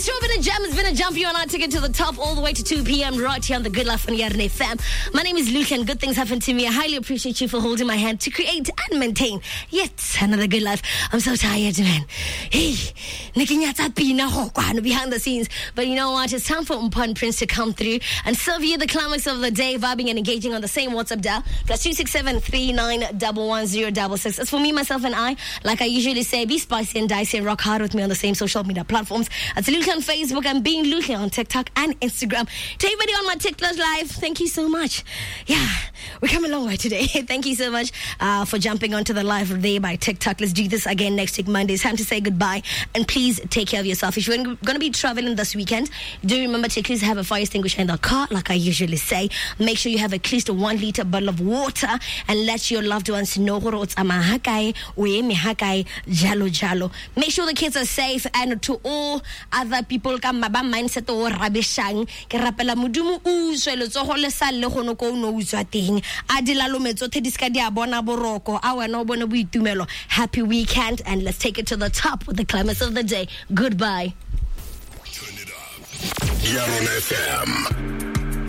sure been a gem. It's been a jump. You and I ticket to the top all the way to 2 p.m. right here on the Good Life on Yarne FM. My name is Luke and good things happen to me. I highly appreciate you for holding my hand to create and maintain yet another good life. I'm so tired, man. Hey, behind the scenes. But you know what? It's time for Umpan Prince to come through and serve you the climax of the day, vibing and engaging on the same WhatsApp dial. +267 39111066. As for me, myself, and I, like I usually say, be spicy and dicey and rock hard with me on the same social media platforms. It's Luke on Facebook and being Luke on TikTok and Instagram. To everybody on my TikTok live, thank you so much. Yeah, we're coming a long way today. Thank you so much for jumping onto the live there by TikTok. Let's do this again next week, Monday. It's time to say goodbye. And please take care of yourself. If you're going to be traveling this weekend, do remember to at least have a fire extinguisher in the car, like I usually say. Make sure you have at least a 1 liter bottle of water and let your loved ones know. Make sure the kids are safe, and to all other people ka maba mindset o rabishang ke rapela modumo o swele tso go le sa le go no ko no utswa teng a dilalo metso the diska dia bona boroko a wena o bone boitumelo. Happy weekend, and let's take it to the top with the climax of the day. Goodbye. Turn it up. Yarne FM.